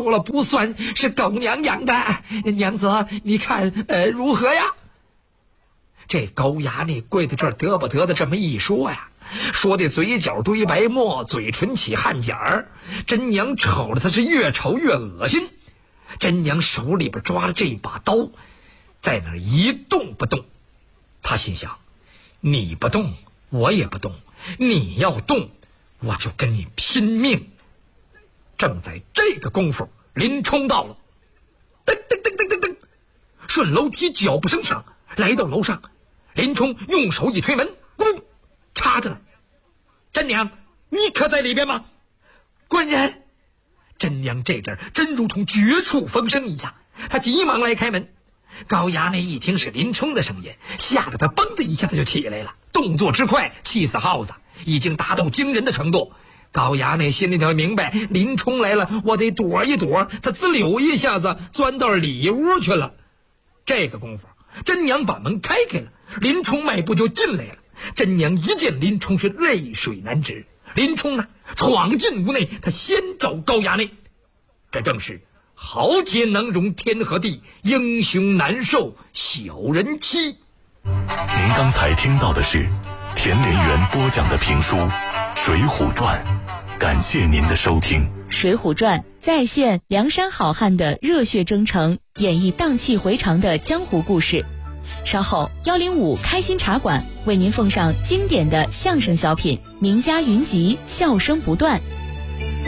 说了不算，是狗娘养的。娘子，你看如何呀？这高衙内跪在这儿得不得的这么一说呀，说的嘴角堆白沫，嘴唇起汗点儿。真娘瞅着他是越瞅越恶心。真娘手里边抓着这把刀，在那儿一动不动。他心想，你不动我也不动，你要动我就跟你拼命。正在这个功夫，林冲到了，噔噔噔噔噔噔，顺楼梯脚步声响来到楼上。林冲用手一推门，咕，插着呢。真娘，你可在里边吗？官人。真娘这阵真如同绝处逢生一样，她急忙来开门。高衙内一听是林冲的声音，吓得他嘣的一下子就起来了，动作之快，气死耗子，已经达到惊人的程度。高衙内心里头明白，林冲来了，我得躲一躲。他滋溜一下子钻到里屋去了。这个功夫，真娘把门开了，林冲迈步就进来了。真娘一见林冲是泪水难止。林冲呢，闯进屋内，他先找高衙内。这正是豪杰能容天和地，英雄难受小人欺。 您刚才听到的是田连元播讲的评书《水浒传》，感谢您的收听。 《水浒传》再现梁山好汉的热血征程，演绎荡气回肠的江湖故事。稍后105开心茶馆为您奉上经典的相声小品《名家云集》，笑声不断。